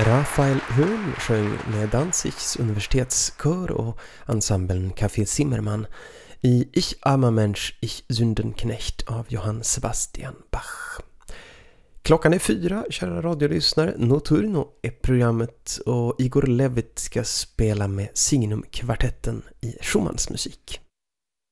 Raphael Höhn sjöng med Danzigs universitetskör och ensemblen Café Zimmermann i Ich armer Mensch, ich Sündenknecht av Johann Sebastian Bach. Klockan är 4, kära radiolyssnare. Notturno är programmet och Igor Levit ska spela med Signum-kvartetten i Schumanns musik.